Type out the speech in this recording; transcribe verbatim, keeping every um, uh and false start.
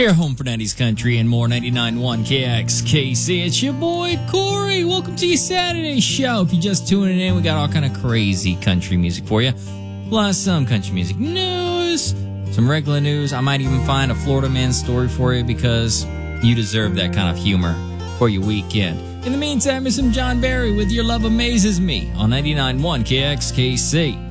Here, home for nineties country and more. Ninety-nine point one K X K C. It's your boy Corey. Welcome to your Saturday show. If you're just tuning in, we got all kind of crazy country music for you. Plus some country music news, some regular news. I might even find a Florida man story for you because you deserve that kind of humor for your weekend. In the meantime, it's some John Barry with Your Love Amazes Me on ninety-nine point one K X K C.